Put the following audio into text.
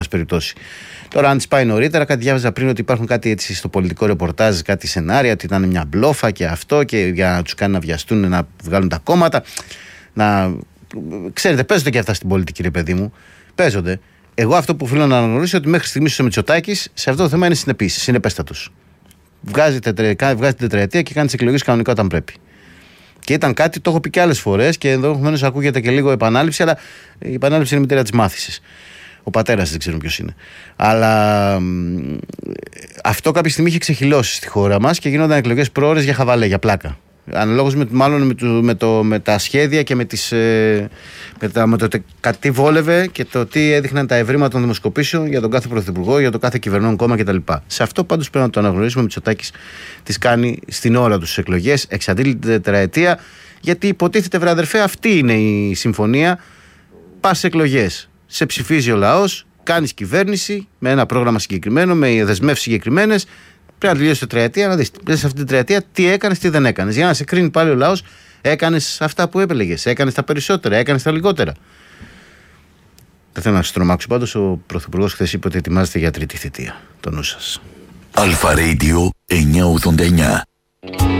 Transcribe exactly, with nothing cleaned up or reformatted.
περιπτώσει. Τώρα, αν τις πάει νωρίτερα, κάτι διάβαζα πριν ότι υπάρχουν κάτι έτσι στο πολιτικό ρεπορτάζ, κάτι σενάρια, ότι ήταν μια μπλόφα και αυτό, και για να τους κάνει να βιαστούν, να βγάλουν τα κόμματα. Να... Ξέρετε, παίζονται και αυτά στην πολιτική, ρε παιδί μου. Παίζονται. Εγώ αυτό που οφείλω να αναγνωρίσω ότι μέχρι στιγμής ο Μητσοτάκης σε αυτό το θέμα είναι συνεπής, συνεπέστατος. Βγάζει, τετρε... βγάζει την τετραετία και κάνει τις εκλογές κανονικά όταν πρέπει. Και ήταν κάτι, το έχω πει και άλλες φορές, και ενδεχομένως ακούγεται και λίγο επανάληψη, αλλά η επανάληψη είναι η μητέρα της μάθησης. Ο πατέρας δεν ξέρουμε ποιος είναι. Αλλά αυτό κάποια στιγμή είχε ξεχυλώσει στη χώρα μας και γίνονταν εκλογές πρόωρες για χαβαλέ, για πλάκα. Αναλόγως με, μάλλον με, το, με, το, με τα σχέδια και με, τις, με, τα, με το τι βόλευε και το τι έδειχναν τα ευρήματα των δημοσκοπήσεων για τον κάθε πρωθυπουργό, για το κάθε κυβερνών κόμμα κτλ. Σε αυτό πάντως πρέπει να το αναγνωρίσουμε. Ο Μητσοτάκης τις κάνει στην ώρα του στις εκλογές, εξαντλεί την τετραετία, γιατί υποτίθεται, βρε αδερφέ, αυτή είναι η συμφωνία. Πας σε εκλογές, σε ψηφίζει ο λαός, κάνεις κυβέρνηση με ένα πρόγραμμα συγκεκριμένο, με δεσμεύσεις συγκεκριμένες. Πρέπει να τελειώσει τη τριετία, να δεις σε αυτή την τριετία τι έκανες, τι δεν έκανες. Για να σε κρίνει πάλι ο λαός, έκανες αυτά που επέλεγες, έκανες τα περισσότερα, έκανες τα λιγότερα. Δεν θέλω να σας τρομάξω, πάντως ο Πρωθυπουργός χθες είπε ότι ετοιμάζεται για τρίτη θητεία. Το νου σας. Αλφα Radio εννιακόσια ογδόντα εννιά.